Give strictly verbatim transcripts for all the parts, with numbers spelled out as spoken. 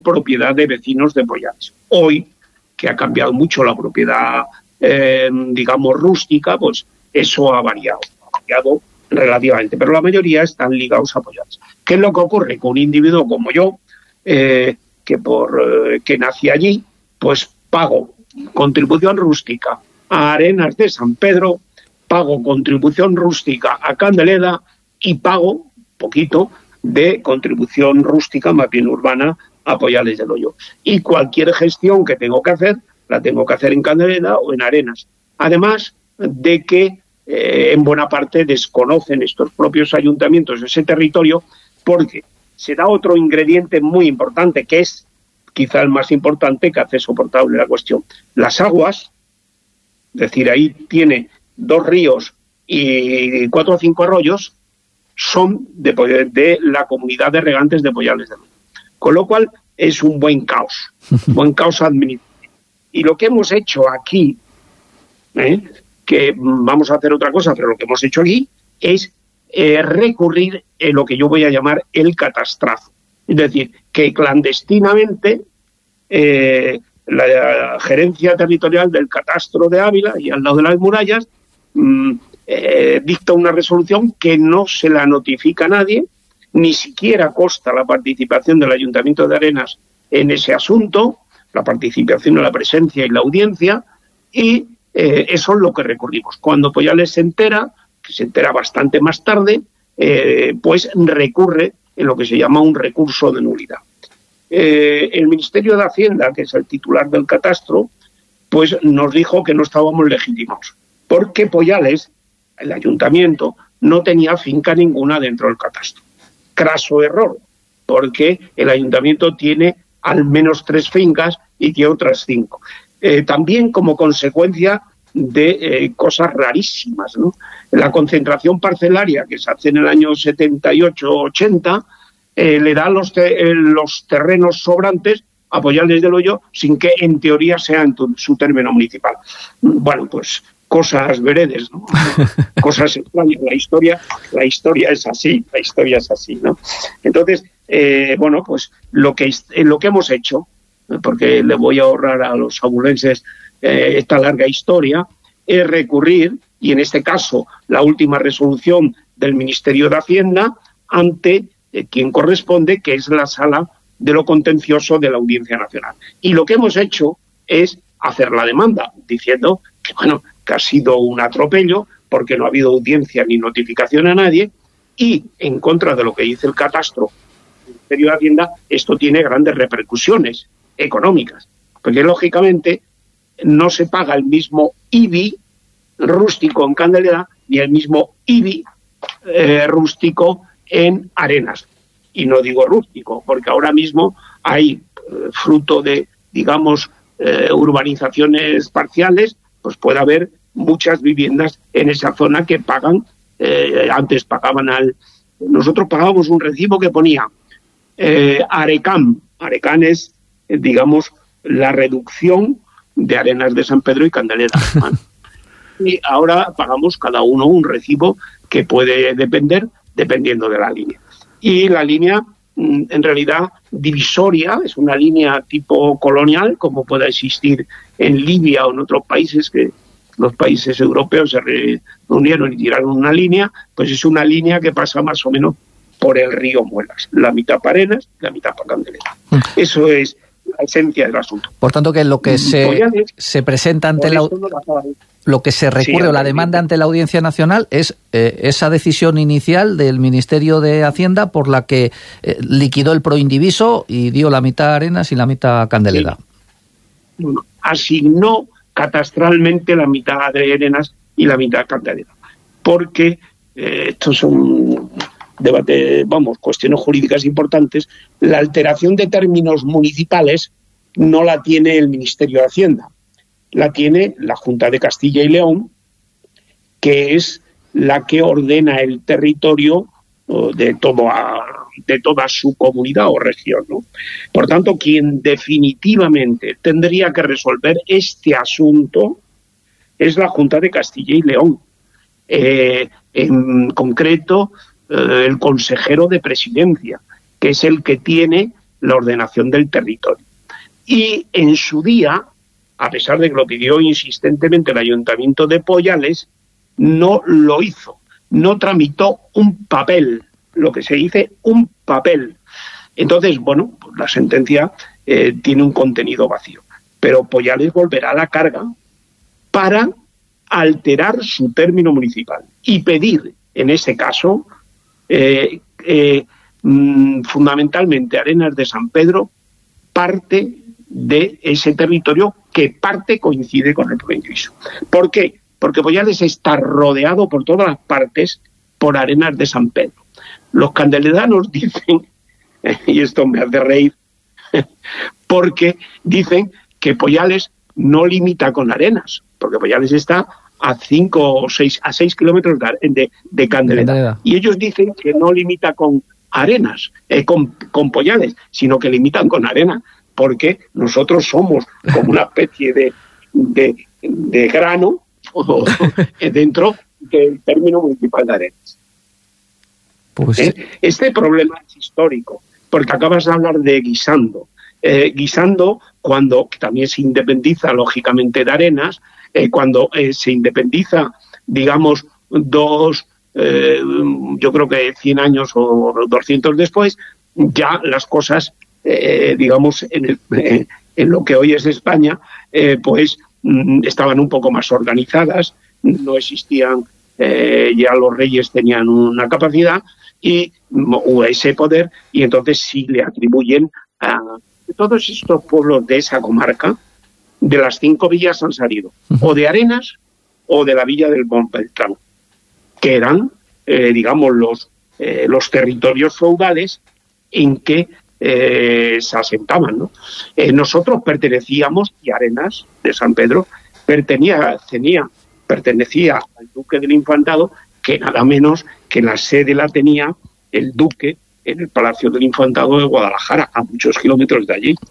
propiedad de vecinos de Pollales. Hoy, que ha cambiado mucho la propiedad, eh, digamos, rústica, pues eso ha variado, ha variado relativamente, pero la mayoría están ligados a Pollales. ¿Qué es lo que ocurre con un individuo como yo, eh, que por eh, que nací allí, pues pago contribución rústica a Arenas de San Pedro, pago contribución rústica a Candeleda y pago poquito de contribución rústica, más bien urbana, a Pollales del Hoyo. Y cualquier gestión que tengo que hacer, la tengo que hacer en Candeleda o en Arenas. Además de que eh, en buena parte desconocen estos propios ayuntamientos ese territorio, porque se da otro ingrediente muy importante, que es quizá el más importante, que hace soportable la cuestión. Las aguas, es decir, ahí tiene dos ríos y cuatro o cinco arroyos, son de, de la comunidad de regantes de Pollales del Hoyo. Con lo cual es un buen caos, buen caos administrativo. Y lo que hemos hecho aquí, ¿eh? que vamos a hacer otra cosa, pero lo que hemos hecho aquí es eh, recurrir en lo que yo voy a llamar el catastrazo. Es decir, que clandestinamente eh, la gerencia territorial del catastro de Ávila, y al lado de las murallas, mmm, eh, dicta una resolución que no se la notifica a nadie, ni siquiera consta la participación del Ayuntamiento de Arenas en ese asunto, la participación en la presencia y la audiencia, y eh, eso es lo que recurrimos. Cuando Pollales se entera, que se entera bastante más tarde, eh, pues recurre en lo que se llama un recurso de nulidad. Eh, el Ministerio de Hacienda, que es el titular del catastro, pues nos dijo que no estábamos legítimos, porque Pollales, el ayuntamiento, no tenía finca ninguna dentro del catastro. Craso error, porque el ayuntamiento tiene al menos tres fincas y que otras cinco. Eh, también como consecuencia de eh, cosas rarísimas, ¿no? La concentración parcelaria que se hace en el año setenta y ocho ochenta eh, le da los, te eh, los terrenos sobrantes a Pollales del Hoyo sin que en teoría sea en tu, su término municipal. Bueno, pues cosas veredes, ¿no? Cosas extrañas. La historia, la historia es así, la historia es así, ¿no? Entonces, eh, bueno, pues lo que, lo que hemos hecho, porque le voy a ahorrar a los abulenses eh, esta larga historia, es recurrir, y en este caso la última resolución del Ministerio de Hacienda, ante eh, quien corresponde, que es la Sala de lo Contencioso de la Audiencia Nacional. Y lo que hemos hecho es hacer la demanda, diciendo que, bueno, que ha sido un atropello, porque no ha habido audiencia ni notificación a nadie, y en contra de lo que dice el catastro del Ministerio de Hacienda, esto tiene grandes repercusiones económicas, porque lógicamente no se paga el mismo I B I rústico en Candeleda ni el mismo I B I eh, rústico en Arenas. Y no digo rústico, porque ahora mismo hay, eh, fruto de, digamos, eh, urbanizaciones parciales, pues puede haber muchas viviendas en esa zona que pagan, eh, antes pagaban al... Nosotros pagábamos un recibo que ponía eh, Arecam. Arecam es, eh, digamos, la reducción de Arenas de San Pedro y Candeleda. ¿Vale? Y ahora pagamos cada uno un recibo que puede depender, dependiendo de la línea. Y la línea, en realidad, divisoria, es una línea tipo colonial, como pueda existir en Libia o en otros países, que los países europeos se reunieron y tiraron una línea, pues es una línea que pasa más o menos por el río Muelas, la mitad para Arenas, la mitad para Candeleda. Mm. Eso es la esencia del asunto. Por tanto, que lo que se, Pollales, se presenta ante la... No lo que se recurre sí, o la demanda ante la Audiencia Nacional es eh, esa decisión inicial del Ministerio de Hacienda por la que eh, liquidó el proindiviso y dio la mitad a Arenas y la mitad a Candeleda. Sí. Bueno, asignó catastralmente la mitad de Arenas y la mitad a Candeleda, porque eh, estos son debate, vamos, cuestiones jurídicas importantes. La alteración de términos municipales no la tiene el Ministerio de Hacienda, la tiene la Junta de Castilla y León, que es la que ordena el territorio de, todo a, de toda su comunidad o región, ¿no? Por tanto, quien definitivamente tendría que resolver este asunto es la Junta de Castilla y León. Eh, en concreto, eh, el consejero de Presidencia, que es el que tiene la ordenación del territorio. Y en su día, a pesar de que lo pidió insistentemente el Ayuntamiento de Poyales, no lo hizo, no tramitó un papel, lo que se dice un papel. Entonces, bueno, pues la sentencia eh, tiene un contenido vacío, pero Poyales volverá a la carga para alterar su término municipal y pedir, en ese caso, eh, eh, mmm, fundamentalmente Arenas de San Pedro, parte de ese territorio que parte coincide con el provincial. ¿Por qué? Porque Poyales está rodeado por todas las partes por Arenas de San Pedro. Los candeleranos dicen, y esto me hace reír, porque dicen que Poyales no limita con Arenas, porque Poyales está a cinco o seis a seis kilómetros de, de, de Candelera. Candelera. Y ellos dicen que no limita con Arenas, eh, con, con Poyales, sino que limitan con Arenas, porque nosotros somos como una especie de, de, de grano o, dentro del término municipal de Arenas. Pues... ¿Eh? Este problema es histórico, porque acabas de hablar de Guisando. Eh, Guisando, cuando también se independiza, lógicamente, de Arenas, eh, cuando eh, se independiza, digamos, dos, eh, yo creo que cien años o doscientos después, ya las cosas, eh, digamos, en, el, eh, en lo que hoy es España, eh, pues mm, estaban un poco más organizadas, no existían, eh, ya los reyes tenían una capacidad y o ese poder, y entonces sí le atribuyen a todos estos pueblos de esa comarca. De las cinco villas han salido o de Arenas o de la villa del Montbeltrán, que eran, eh, digamos, los, eh, los territorios feudales en que eh, se asentaban, ¿no? Eh, nosotros pertenecíamos, y Arenas de San Pedro pertenecía, tenía, pertenecía al duque del Infantado, que nada menos que la sede la tenía el duque en el Palacio del Infantado de Guadalajara, a muchos kilómetros de allí.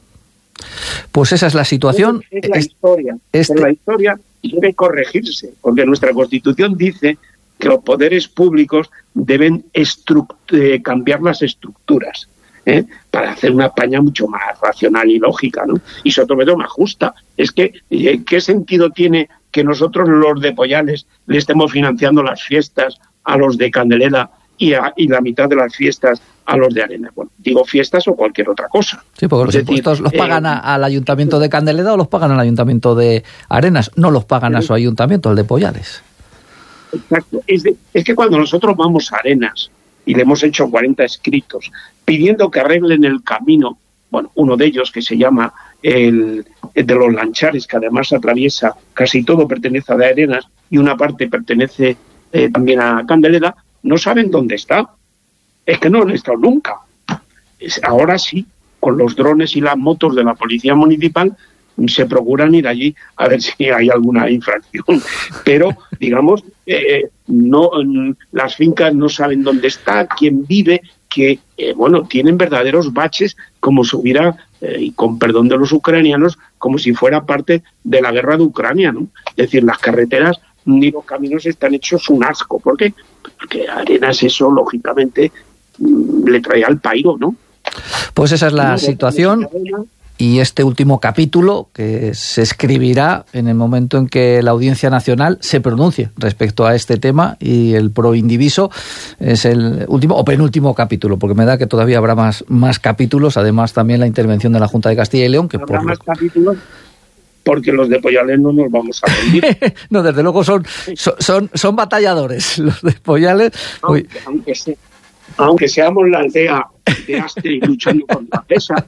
Pues esa es la situación. Es, es la historia. Este... Pero la historia debe corregirse, porque nuestra Constitución dice que los poderes públicos deben eh, cambiar las estructuras, ¿eh? para hacer una España mucho más racional y lógica, ¿no? Y sobre todo más justa. Es que, eh, ¿qué sentido tiene que nosotros, los de Poyales, le estemos financiando las fiestas a los de Candelera y, a, y la mitad de las fiestas a los de Arenas? Bueno, digo fiestas o cualquier otra cosa. Sí, porque los es impuestos decir, los pagan eh, a, al Ayuntamiento de Candelera o los pagan al Ayuntamiento de Arenas, no los pagan a su ayuntamiento, al de Poyales. Exacto. Es, de, es que cuando nosotros vamos a Arenas y le hemos hecho cuarenta escritos pidiendo que arreglen el camino, bueno, uno de ellos que se llama el, el de los Lanchares, que además atraviesa, casi todo pertenece a de Arenas y una parte pertenece eh, también a Candelera, no saben dónde está. Es que no han estado nunca. Es, ahora sí, con los drones y las motos de la Policía Municipal, se procuran ir allí a ver si hay alguna infracción. Pero, digamos, eh, no, las fincas no saben dónde está, quién vive, que, eh, bueno, tienen verdaderos baches, como si hubiera, eh, y con perdón de los ucranianos, como si fuera parte de la guerra de Ucrania, ¿no? Es decir, las carreteras ni los caminos están hechos un asco. ¿Por qué? Porque Arenas eso, lógicamente, le trae al pairo, ¿no? Pues esa es la no, situación. Y este último capítulo, que se escribirá en el momento en que la Audiencia Nacional se pronuncie respecto a este tema, y el pro indiviso es el último o penúltimo capítulo, porque me da que todavía habrá más, más capítulos, además también la intervención de la Junta de Castilla y León. Que ¿Habrá por más capítulos? Porque los de Poyales no nos vamos a rendir. No, desde luego son, son, son, son batalladores los de Poyales. Aunque, aunque, se, aunque seamos la aldea de Astrid luchando contra César.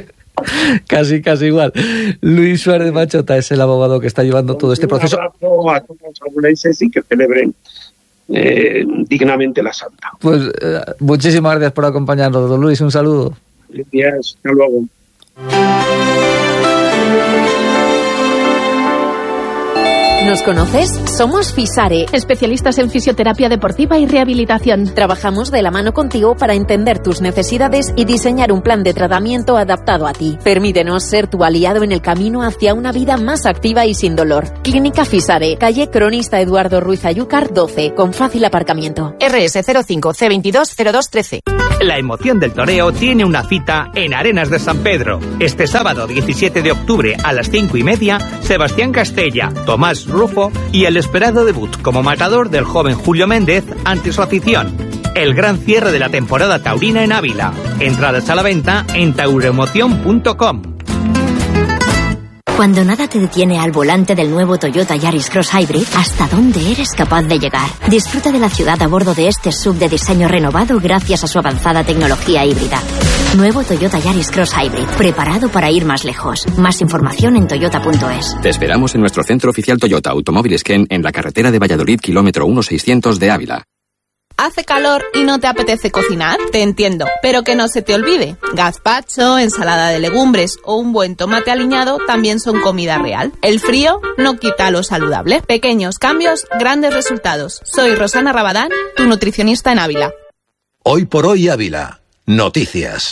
Casi, casi igual. Luis Suárez Machota es el abogado que está llevando todo este proceso. Un abrazo a todos los abulenses y que celebren eh, dignamente la Santa. Pues eh, muchísimas gracias por acompañarnos, don Luis. Un saludo. Gracias, hasta luego. ¿Nos conoces? Somos Fisare, especialistas en fisioterapia deportiva y rehabilitación. Trabajamos de la mano contigo para entender tus necesidades y diseñar un plan de tratamiento adaptado a ti. Permítenos ser tu aliado en el camino hacia una vida más activa y sin dolor. Clínica Fisare, calle Cronista Eduardo Ruiz Ayúcar doce, con fácil aparcamiento. R S cero cinco C veintidós cero dos trece. La emoción del toreo tiene una cita en Arenas de San Pedro. Este sábado diecisiete de octubre a las cinco y media, Sebastián Castella, Tomás Rufo y el esperado debut como matador del joven Julio Méndez ante su afición. El gran cierre de la temporada taurina en Ávila. Entradas a la venta en tauroemoción punto com. Cuando nada te detiene al volante del nuevo Toyota Yaris Cross Hybrid, ¿hasta dónde eres capaz de llegar? Disfruta de la ciudad a bordo de este S U V de diseño renovado gracias a su avanzada tecnología híbrida. Nuevo Toyota Yaris Cross Hybrid, preparado para ir más lejos. Más información en toyota punto es. Te esperamos en nuestro centro oficial Toyota Automóviles Ken en la carretera de Valladolid, kilómetro uno seiscientos de Ávila. ¿Hace calor y no te apetece cocinar? Te entiendo, pero que no se te olvide. Gazpacho, ensalada de legumbres o un buen tomate aliñado también son comida real. El frío no quita lo saludable. Pequeños cambios, grandes resultados. Soy Rosana Rabadán, tu nutricionista en Ávila. Hoy por hoy Ávila. Noticias.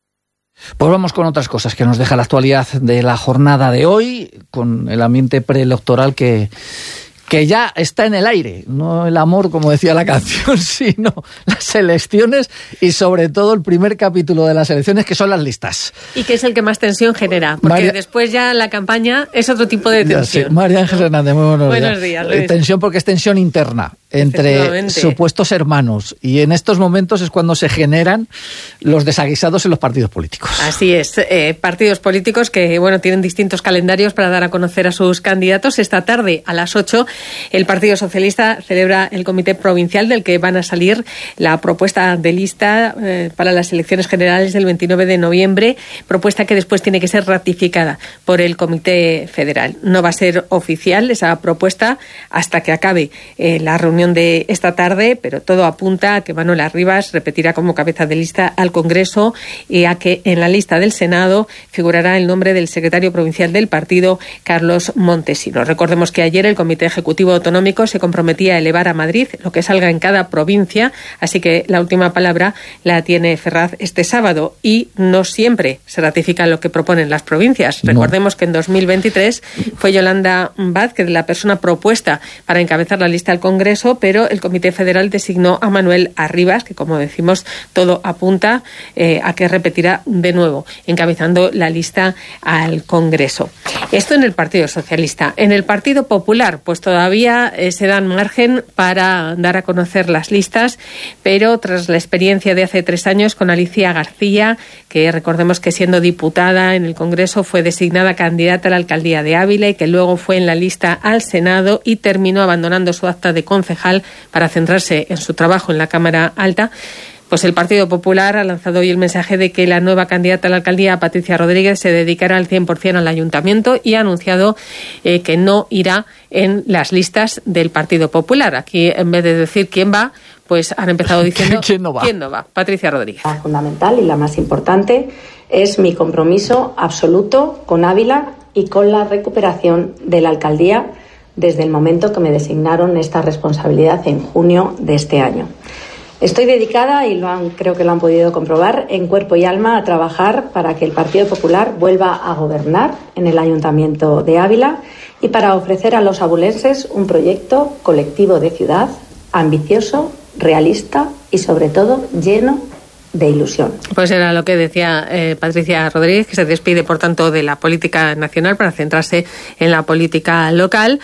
Pues vamos con otras cosas que nos deja la actualidad de la jornada de hoy, con el ambiente preelectoral que... que ya está en el aire, no el amor, como decía la canción, sino las elecciones y sobre todo el primer capítulo de las elecciones, que son las listas. Y que es el que más tensión genera, porque María... después ya la campaña es otro tipo de tensión. María Ángel Hernández, muy buenos, buenos días. días tensión porque es tensión interna entre supuestos hermanos, y en estos momentos es cuando se generan los desaguisados en los partidos políticos. Así es, eh, partidos políticos que bueno tienen distintos calendarios para dar a conocer a sus candidatos. Esta tarde a las ocho el Partido Socialista celebra el comité provincial del que van a salir la propuesta de lista eh, para las elecciones generales del veintinueve de noviembre, propuesta que después tiene que ser ratificada por el Comité Federal. No va a ser oficial esa propuesta hasta que acabe eh, la reunión de esta tarde, pero todo apunta a que Manuel Arribas repetirá como cabeza de lista al Congreso y a que en la lista del Senado figurará el nombre del secretario provincial del partido, Carlos Montesinos. Recordemos que ayer el Comité Ejecutivo Autonómico se comprometía a elevar a Madrid lo que salga en cada provincia, así que la última palabra la tiene Ferraz este sábado, y no siempre se ratifica lo que proponen las provincias. No. Recordemos que en dos mil veintitrés fue Yolanda Vázquez la persona propuesta para encabezar la lista al Congreso, pero el Comité Federal designó a Manuel Arribas, que como decimos todo apunta eh, a que repetirá de nuevo encabezando la lista al Congreso. Esto en el Partido Socialista. En el Partido Popular, pues todavía eh, se dan margen para dar a conocer las listas, pero tras la experiencia de hace tres años con Alicia García, que recordemos que siendo diputada en el Congreso fue designada candidata a la alcaldía de Ávila y que luego fue en la lista al Senado y terminó abandonando su acta de concejal para centrarse en su trabajo en la Cámara Alta, pues el Partido Popular ha lanzado hoy el mensaje de que la nueva candidata a la alcaldía, Patricia Rodríguez, se dedicará al cien por ciento al ayuntamiento y ha anunciado eh, que no irá en las listas del Partido Popular. Aquí, en vez de decir quién va, pues han empezado diciendo ¿Quién no va? ¿Quién no va? Patricia Rodríguez. La fundamental y la más importante es mi compromiso absoluto con Ávila y con la recuperación de la alcaldía desde el momento que me designaron esta responsabilidad en junio de este año. Estoy dedicada, y lo han, creo que lo han podido comprobar, en cuerpo y alma a trabajar para que el Partido Popular vuelva a gobernar en el Ayuntamiento de Ávila y para ofrecer a los abulenses un proyecto colectivo de ciudad ambicioso, realista y sobre todo lleno de ilusión. Pues era lo que decía eh, Patricia Rodríguez, que se despide, por tanto, de la política nacional para centrarse en la política local.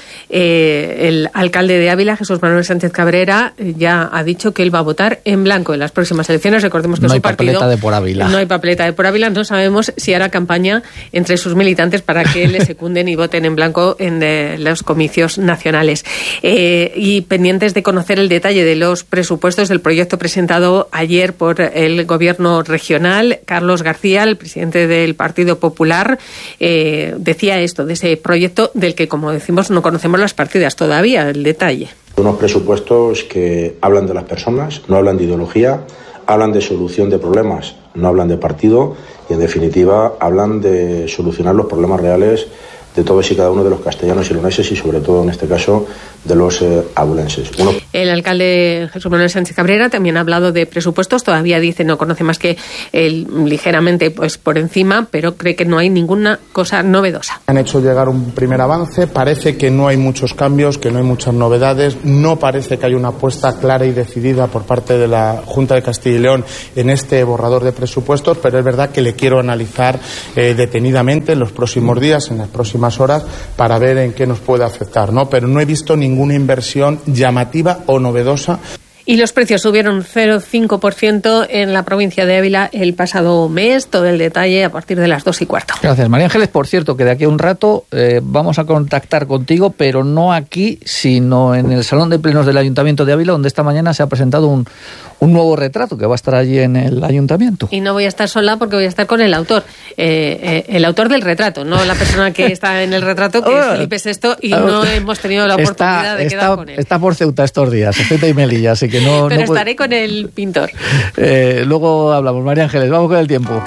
Eh, el alcalde de Ávila, Jesús Manuel Sánchez Cabrera, ya ha dicho que él va a votar en blanco en las próximas elecciones. Recordemos que no su hay partido... papeleta de por Ávila. No hay papeleta de por Ávila. No sabemos si hará campaña entre sus militantes para que le secunden y voten en blanco en eh, los comicios nacionales. Eh, y pendientes de conocer el detalle de los presupuestos del proyecto presentado ayer por el Gobierno regional. Carlos García, el presidente del Partido Popular, eh, decía esto de ese proyecto del que, como decimos, no conocemos las partidas todavía, el detalle. Unos presupuestos que hablan de las personas, no hablan de ideología, hablan de solución de problemas, no hablan de partido y, en definitiva, hablan de solucionar los problemas reales de todos y cada uno de los castellanos y leoneses y sobre todo en este caso de los eh, abulenses. Uno... El alcalde Jesús Manuel Sánchez Cabrera también ha hablado de presupuestos, todavía dice no conoce más que el, ligeramente pues por encima, pero cree que no hay ninguna cosa novedosa. Han hecho llegar un primer avance, parece que no hay muchos cambios, que no hay muchas novedades, no parece que haya una apuesta clara y decidida por parte de la Junta de Castilla y León en este borrador de presupuestos, pero es verdad que le quiero analizar eh, detenidamente en los próximos días, en las próximas horas, para ver en qué nos puede afectar, ¿no? Pero no he visto ninguna inversión llamativa o novedosa. Y los precios subieron cero coma cinco por ciento en la provincia de Ávila el pasado mes. Todo el detalle a partir de las dos y cuarto. Gracias, María Ángeles. Por cierto, que de aquí a un rato eh, vamos a contactar contigo, pero no aquí, sino en el Salón de Plenos del Ayuntamiento de Ávila, donde esta mañana se ha presentado un, un nuevo retrato que va a estar allí en el Ayuntamiento. Y no voy a estar sola porque voy a estar con el autor. Eh, eh, el autor del retrato, no la persona que está en el retrato, que es Felipe sexto, y no hemos tenido la oportunidad está, de quedar está, con él. Está por Ceuta estos días, Ceuta y Melilla, así que no... Pero no estaré con el pintor. Eh, luego hablamos. María Ángeles, vamos con el tiempo.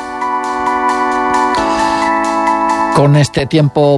Con este tiempo,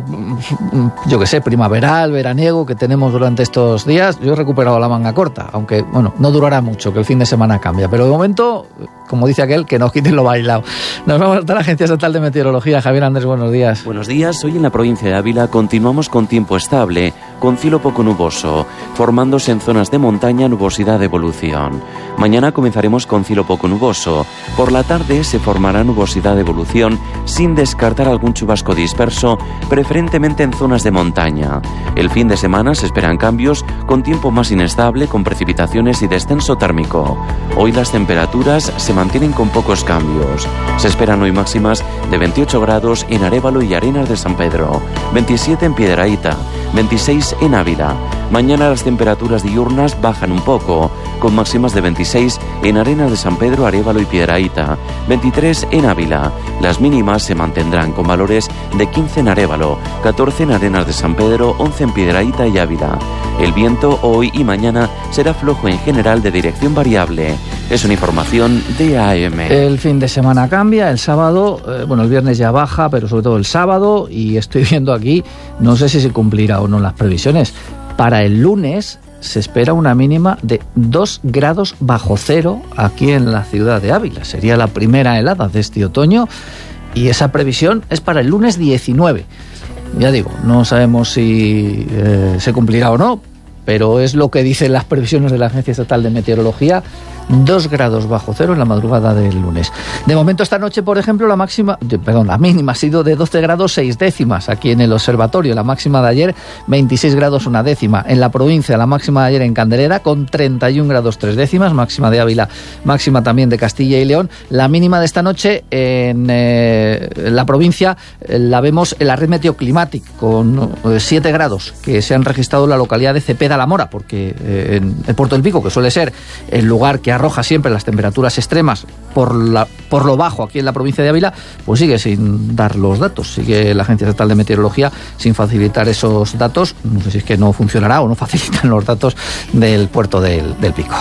yo que sé, primaveral, veraniego que tenemos durante estos días, yo he recuperado la manga corta, aunque, bueno, no durará mucho, que el fin de semana cambia. Pero de momento, como dice aquel, que nos quiten lo bailado. Nos vamos hasta la Agencia Estatal de Meteorología. Javier Andrés, buenos días. Buenos días. Hoy en la provincia de Ávila continuamos con tiempo estable, con cielo poco nuboso, formándose en zonas de montaña nubosidad de evolución. Mañana comenzaremos con cielo poco nuboso. Por la tarde se formará nubosidad de evolución, sin descartar algún chubasco disperso, preferentemente en zonas de montaña. El fin de semana se esperan cambios, con tiempo más inestable, con precipitaciones y descenso térmico. Hoy las temperaturas se mantienen con pocos cambios. Se esperan hoy máximas de veintiocho grados en Arévalo y Arenas de San Pedro, veintisiete en Piedrahíta, veintiséis en Ávila. Mañana las temperaturas diurnas bajan un poco, con máximas de veintiséis en Arenas de San Pedro, Arévalo y Piedrahíta, veintitrés en Ávila. Las mínimas se mantendrán con valores de quince en Arévalo, catorce en Arenas de San Pedro, once en Piedrahíta y Ávila. El viento hoy y mañana será flojo en general, de dirección variable. Es una información de A M. El fin de semana cambia, el sábado, eh, bueno, el viernes ya baja, pero sobre todo el sábado, y estoy viendo aquí, no sé si se cumplirá o no las previsiones. Para el lunes se espera una mínima de dos grados bajo cero aquí en la ciudad de Ávila. Sería la primera helada de este otoño y esa previsión es para el lunes diecinueve. Ya digo, no sabemos si eh, se cumplirá o no, pero es lo que dicen las previsiones de la Agencia Estatal de Meteorología. Dos grados bajo cero en la madrugada del lunes. De momento esta noche, por ejemplo, la máxima, perdón, la mínima ha sido de doce grados seis décimas aquí en el observatorio. La máxima de ayer, veintiséis grados una décima. En la provincia, la máxima de ayer en Candelera, con treinta y un grados tres décimas. Máxima de Ávila, máxima también de Castilla y León. La mínima de esta noche en eh, la provincia eh, la vemos en la red meteoclimática, con eh, siete grados, que se han registrado en la localidad de Cepeda la Mora, porque eh, en el Puerto del Pico, que suele ser el lugar que arroja siempre las temperaturas extremas por, la, por lo bajo aquí en la provincia de Ávila, pues sigue sin dar los datos. Sigue la Agencia Estatal de Meteorología sin facilitar esos datos. No sé si es que no funcionará o no facilitan los datos del Puerto del, del Pico.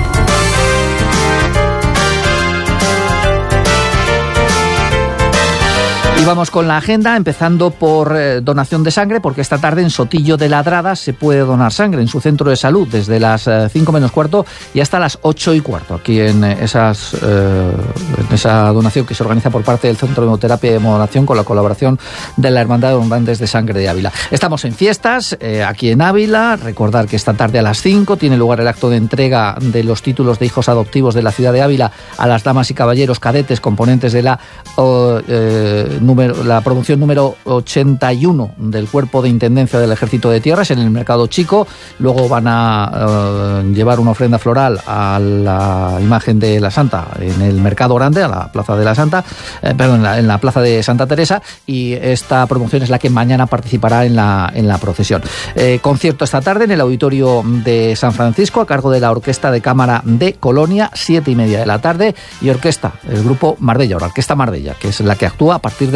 Y vamos con la agenda, empezando por eh, donación de sangre, porque esta tarde en Sotillo de Ladrada se puede donar sangre en su centro de salud desde las eh, cinco menos cuarto y hasta las ocho y cuarto, aquí en, esas, eh, en esa donación que se organiza por parte del Centro de Hemoterapia y Hemodonación con la colaboración de la Hermandad de Donantes de Sangre de Ávila. Estamos en fiestas, eh, aquí en Ávila. Recordar que esta tarde a las cinco tiene lugar el acto de entrega de los títulos de hijos adoptivos de la ciudad de Ávila a las damas y caballeros cadetes componentes de la oh, eh, Número, la promoción número ochenta y uno del Cuerpo de Intendencia del Ejército de Tierras en el Mercado Chico. Luego van a uh, llevar una ofrenda floral a la imagen de la Santa en el Mercado Grande, a la Plaza de la Santa, eh, perdón, en la, en la Plaza de Santa Teresa, y esta promoción es la que mañana participará en la, en la procesión. Eh, concierto esta tarde en el Auditorio de San Francisco a cargo de la Orquesta de Cámara de Colonia, siete y media de la tarde, y orquesta, el grupo Marbella, o la Orquesta Marbella, que es la que actúa a partir de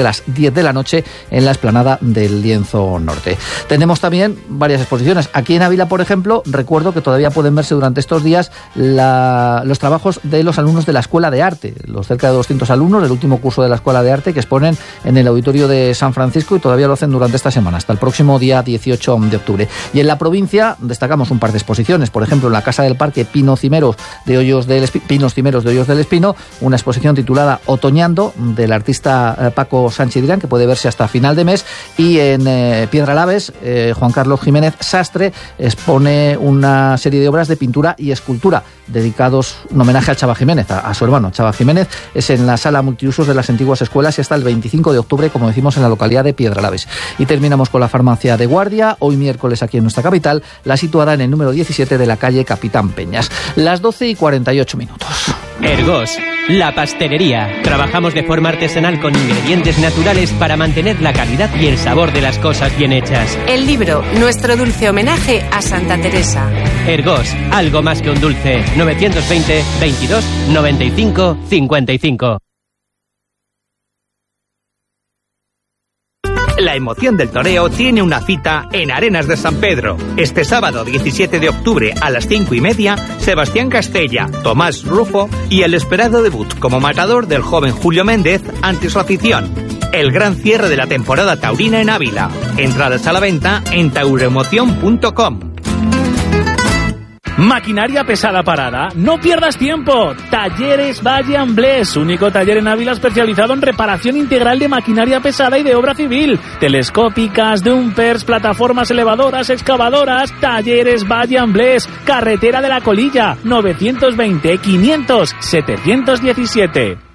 de las diez de la noche en la explanada del Lienzo Norte. Tenemos también varias exposiciones. Aquí en Ávila, por ejemplo, recuerdo que todavía pueden verse durante estos días la, los trabajos de los alumnos de la Escuela de Arte, los cerca de doscientos alumnos del último curso de la Escuela de Arte que exponen en el auditorio de San Francisco y todavía lo hacen durante esta semana, hasta el próximo día dieciocho de octubre. Y en la provincia destacamos un par de exposiciones, por ejemplo, en la Casa del Parque Pino Cimeros de Hoyos del Espi- Pinos Cimeros de Hoyos del Espino, una exposición titulada Otoñando del artista eh, Paco Sánchez Dirán, que puede verse hasta final de mes, y en eh, Piedralaves, eh, Juan Carlos Jiménez Sastre expone una serie de obras de pintura y escultura dedicados, un homenaje a Chava Jiménez, a, a su hermano Chava Jiménez. Es en la sala multiusos de las antiguas escuelas y hasta el veinticinco de octubre, como decimos, en la localidad de Piedralaves. Y terminamos con la farmacia de Guardia, hoy miércoles aquí en nuestra capital, la situada en el número diecisiete de la calle Capitán Peñas. Las doce y cuarenta y ocho minutos. Ergos, la pastelería. Trabajamos de forma artesanal con ingredientes naturales para mantener la calidad y el sabor de las cosas bien hechas. El libro, nuestro dulce homenaje a Santa Teresa. Ergos, algo más que un dulce. novecientos veinte, veintidós, noventa y cinco, cincuenta y cinco. La emoción del toreo tiene una cita en Arenas de San Pedro. Este sábado diecisiete de octubre a las cinco y media, Sebastián Castella, Tomás Rufo y el esperado debut como matador del joven Julio Méndez ante su afición. El gran cierre de la temporada taurina en Ávila. Entradas a la venta en tauroemoción punto com. Maquinaria pesada parada, no pierdas tiempo. Talleres Valle Amblés, único taller en Ávila especializado en reparación integral de maquinaria pesada y de obra civil, telescópicas, dumpers, plataformas elevadoras, excavadoras. Talleres Valle Amblés, carretera de la Colilla, novecientos veinte, quinientos, setecientos diecisiete.